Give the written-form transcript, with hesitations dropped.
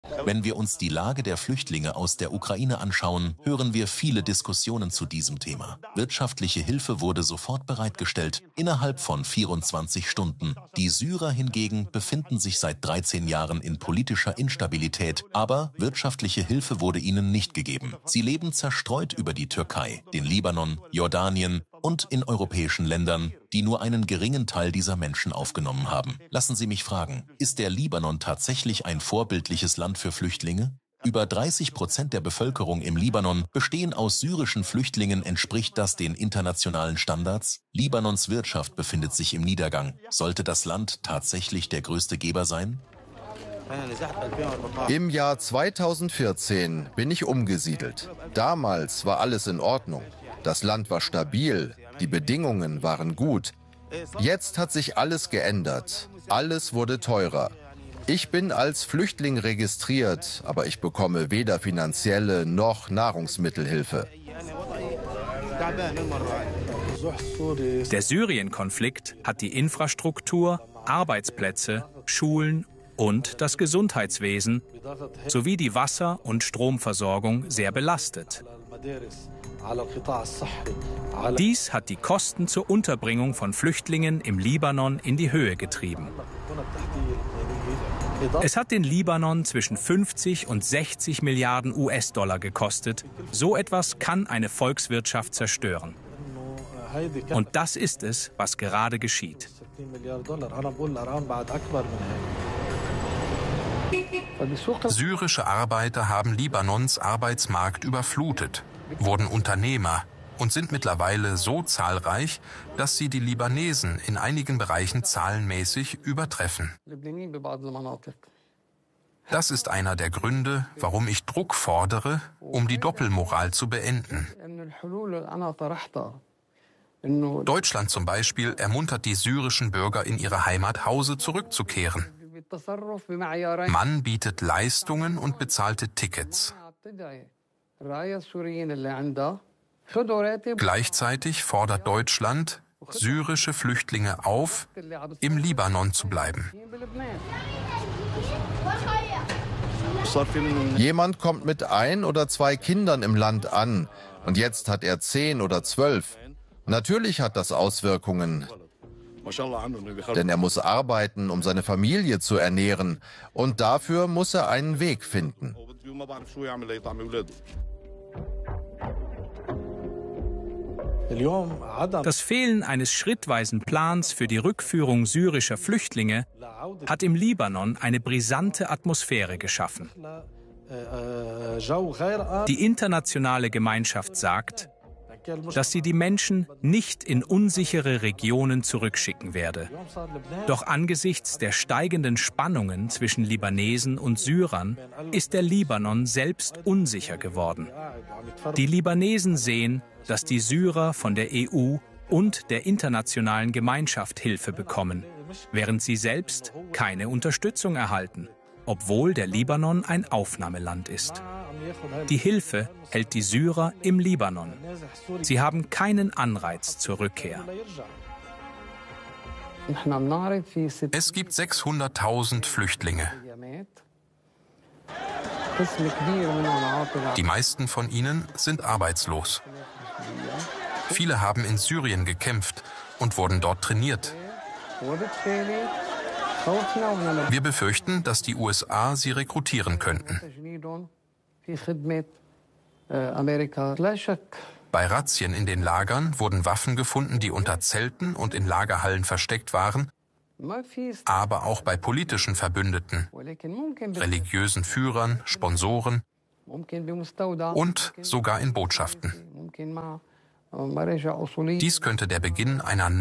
Wenn wir uns die Lage der Flüchtlinge aus der Ukraine anschauen, hören wir viele Diskussionen zu diesem Thema. Wirtschaftliche Hilfe wurde sofort bereitgestellt, innerhalb von 24 Stunden. Die Syrer hingegen befinden sich seit 13 Jahren in politischer Instabilität, aber wirtschaftliche Hilfe wurde ihnen nicht gegeben. Sie leben zerstreut über die Türkei, den Libanon, Jordanien und in europäischen Ländern, die nur einen geringen Teil dieser Menschen aufgenommen haben. Lassen Sie mich fragen, ist der Libanon tatsächlich ein vorbildliches Land für Flüchtlinge? Über 30% der Bevölkerung im Libanon bestehen aus syrischen Flüchtlingen. Entspricht das den internationalen Standards? Libanons Wirtschaft befindet sich im Niedergang. Sollte das Land tatsächlich der größte Geber sein? Im Jahr 2014 bin ich umgesiedelt. Damals war alles in Ordnung. Das Land war stabil, die Bedingungen waren gut. Jetzt hat sich alles geändert. Alles wurde teurer. Ich bin als Flüchtling registriert, aber ich bekomme weder finanzielle noch Nahrungsmittelhilfe. Der Syrien-Konflikt hat die Infrastruktur, Arbeitsplätze, Schulen und das Gesundheitswesen sowie die Wasser- und Stromversorgung sehr belastet. Dies hat die Kosten zur Unterbringung von Flüchtlingen im Libanon in die Höhe getrieben. Es hat den Libanon zwischen 50 und 60 Milliarden US-Dollar gekostet. So etwas kann eine Volkswirtschaft zerstören. Und das ist es, was gerade geschieht. Syrische Arbeiter haben Libanons Arbeitsmarkt überflutet, wurden Unternehmer und sind mittlerweile so zahlreich, dass sie die Libanesen in einigen Bereichen zahlenmäßig übertreffen. Das ist einer der Gründe, warum ich Druck fordere, um die Doppelmoral zu beenden. Deutschland zum Beispiel ermuntert die syrischen Bürger, in ihre Heimat nach Hause zurückzukehren. Man bietet Leistungen und bezahlte Tickets. Gleichzeitig fordert Deutschland syrische Flüchtlinge auf, im Libanon zu bleiben. Jemand kommt mit 1 oder 2 Kindern im Land an und jetzt hat er 10 oder 12. Natürlich hat das Auswirkungen, denn er muss arbeiten, um seine Familie zu ernähren, und dafür muss er einen Weg finden. Das Fehlen eines schrittweisen Plans für die Rückführung syrischer Flüchtlinge hat im Libanon eine brisante Atmosphäre geschaffen. Die internationale Gemeinschaft sagt, dass sie die Menschen nicht in unsichere Regionen zurückschicken werde. Doch angesichts der steigenden Spannungen zwischen Libanesen und Syrern ist der Libanon selbst unsicher geworden. Die Libanesen sehen, dass die Syrer von der EU und der internationalen Gemeinschaft Hilfe bekommen, während sie selbst keine Unterstützung erhalten, obwohl der Libanon ein Aufnahmeland ist. Die Hilfe hält die Syrer im Libanon. Sie haben keinen Anreiz zur Rückkehr. Es gibt 600.000 Flüchtlinge. Die meisten von ihnen sind arbeitslos. Viele haben in Syrien gekämpft und wurden dort trainiert. Wir befürchten, dass die USA sie rekrutieren könnten. Bei Razzien in den Lagern wurden Waffen gefunden, die unter Zelten und in Lagerhallen versteckt waren, aber auch bei politischen Verbündeten, religiösen Führern, Sponsoren und sogar in Botschaften. Dies könnte der Beginn einer